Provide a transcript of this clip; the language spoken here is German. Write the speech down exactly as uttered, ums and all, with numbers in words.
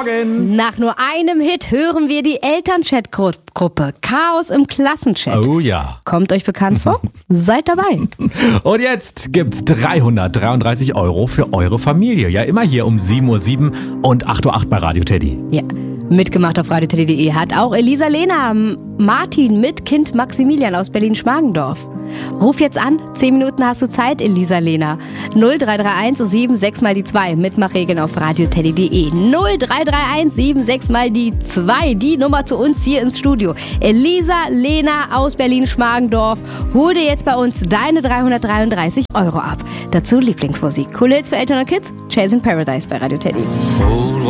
Morgen. Nach nur einem Hit hören wir die Elternchat-Gruppe Chaos im Klassenchat. Oh ja. Kommt euch bekannt vor? Seid dabei. Und jetzt gibt's dreihundertdreiunddreißig Euro für eure Familie. Ja, immer hier um sieben Uhr sieben und acht Uhr acht bei Radio Teddy. Ja. Mitgemacht auf radioteddy punkt de hat auch Elisa Lena Martin mit Kind Maximilian aus Berlin-Schmargendorf. Ruf jetzt an, zehn Minuten hast du Zeit, Elisa Lena. null drei drei eins sieben sechs mal die zwei. Mitmachregeln auf radioteddy punkt de. null drei drei eins sieben sechs mal die zwei. Die Nummer zu uns hier ins Studio. Elisa Lena aus Berlin-Schmargendorf. Hol dir jetzt bei uns deine dreihundertdreiunddreißig Euro ab. Dazu Lieblingsmusik. Coole Hits für Eltern und Kids. Chasing Paradise bei Radio Teddy. Oh.